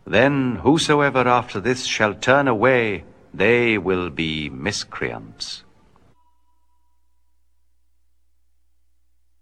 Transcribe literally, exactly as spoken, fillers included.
Then whosoever after this shall turn away, they will be miscreants.